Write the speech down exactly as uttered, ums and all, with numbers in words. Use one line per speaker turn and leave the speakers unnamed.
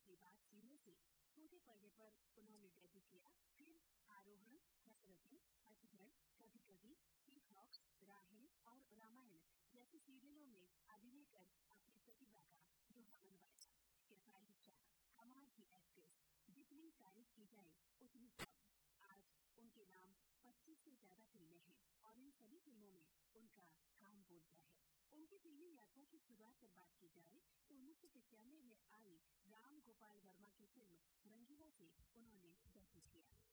के बाद सीरियल से छोटे पर्दे पर उन्होंने डेब्यू किया। फिर आरोहण, हसरतें, अजगर, कभी कभी, पीकॉक्स, राहें और रामायण जैसी सीरियलों में अभिनय कर अपनी प्रतिभा का लोहा मनवाया। शेफाली शाह कमाल की एक्ट्रेस, जितनी तारीफ की जाए उतनी कम। आज उनके नाम पच्चीस से ज्यादा फिल्में हैं और इन सभी फिल्मों में उनका काम बोलता है। उनकी फिल्मी यात्रा की शुरुआत पर बात की जाए तो उन्नीस सौ पचानवे में आई राम गोपाल वर्मा की फिल्म रंगीला से उन्होंने डेब्यू किया।